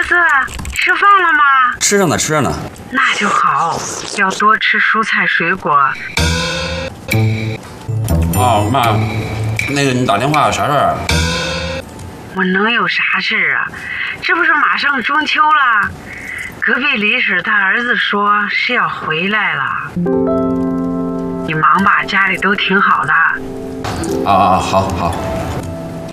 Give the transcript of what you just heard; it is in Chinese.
子，吃饭了吗？ 吃着呢，吃着呢。 那就好，要多吃蔬菜水果。 哦，妈，那个你打电话有啥事儿？ 我能有啥事啊？这不是马上中秋了，隔壁李婶她儿子说是要回来了。你忙吧，家里都挺好的。 好好。